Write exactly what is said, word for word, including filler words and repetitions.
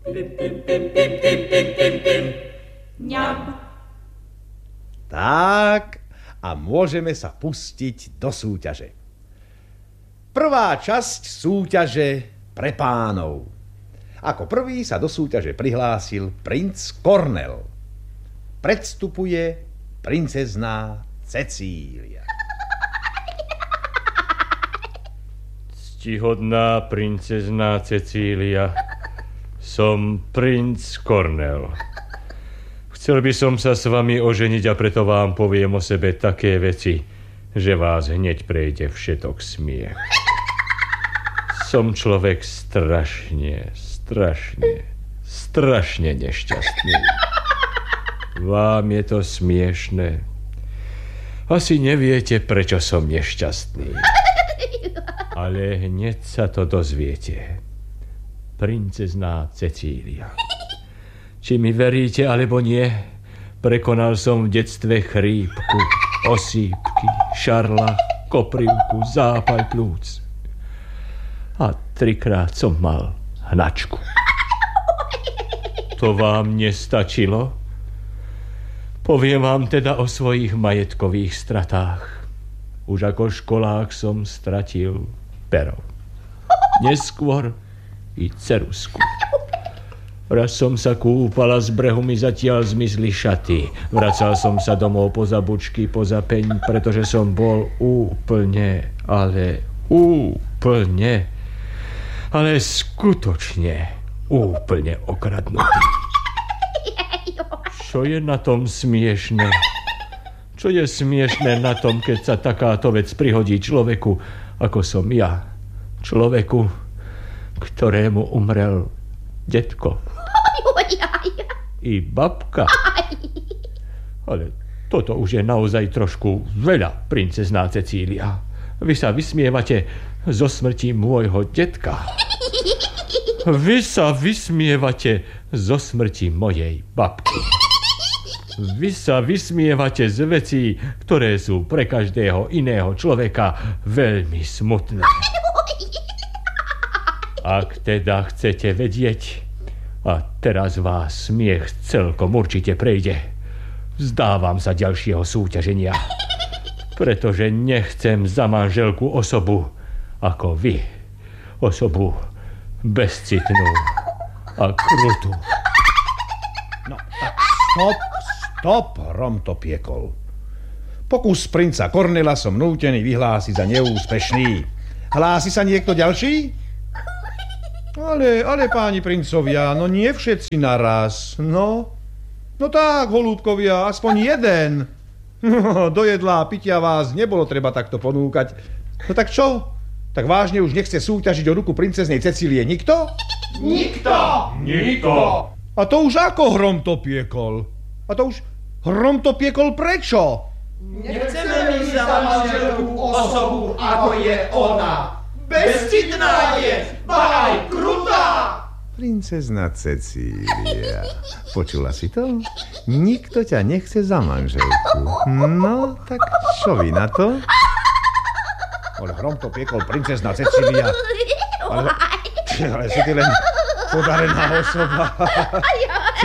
Tak, a môžeme sa pustiť do súťaže. Prvá časť súťaže pre pánov. Ako prvý sa do súťaže prihlásil princ Kornel. Predstupuje princezná Cecília. Ctihodná princezná Cecília, som princ Kornel. Chcel by som sa s vami oženiť a preto vám poviem o sebe také veci, že vás hneď prejde všetok smiech. Som človek strašne, strašne, strašne nešťastný. Vám je to smiešné. Asi neviete, prečo som nešťastný. Ale hneď sa to dozviete. Princezná Cecília. Či mi veríte, alebo nie, prekonal som v detstve chrípku, osýpky, šarla, koprivku, zápal plúc. A trikrát som mal hnačku. To vám nestačilo? Poviem vám teda o svojich majetkových stratách. Už ako školák som stratil pero. Neskôr i ceruzku. Raz som sa kúpala, z brehu mi zatiaľ zmizli šaty. Vracal som sa domov poza bučky, poza peň, pretože som bol úplne, ale úplne, ale skutočne úplne okradnutý. Čo je na tom smiešné? Čo je smiešné na tom, keď sa takáto vec prihodí človeku, ako som ja? Človeku, ktorému umrel detko. I babka. Ale toto už je naozaj trošku veľa, princezná Cecília. Vy sa vysmievate zo smrti môjho detka. Vy sa vysmievate zo smrti mojej babky. Vy sa vysmievate z vecí, ktoré sú pre každého iného človeka veľmi smutné. Ak teda chcete vedieť, a teraz vás smiech celkom určite prejde, vzdávam sa ďalšieho súťaženia, pretože nechcem za manželku osobu ako vy, osobu bezcitnú a krutú. No tak stop, stop, Hromtopiekol. Pokus princa Kornela som nútený vyhlásiť za neúspešný. Hlási sa niekto ďalší? Ale, ale páni princovia, no nie všetci naraz, no. No tak, holúbkovia, aspoň jeden. No, do jedla a pitia vás nebolo treba takto ponúkať. No tak čo? Tak vážne už nechce súťažiť o ruku princeznej Cecílie nikto? Nikto! Nikto! A to už ako Hromtopiekol? A to už Hromtopiekol prečo? Nechceme my za manželku osobu, ako je ona. Bezcitná je, ba aj krutá! Princezná Cecília, počula si to? Nikto ťa nechce za manželku. No, tak čo vy na to? Ale Hromtopiekol, princezná Cecília. Ale, ale si ty len podarená osoba.